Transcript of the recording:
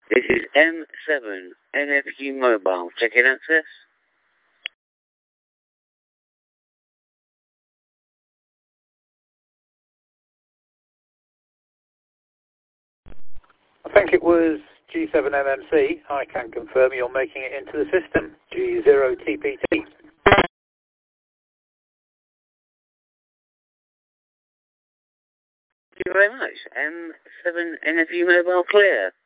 This is M7 NFU Mobile. Check-in access. I think it was G7MMC. I can confirm you're making it into the system. G0TPT. Thank you very much. M7 NFU Mobile clear.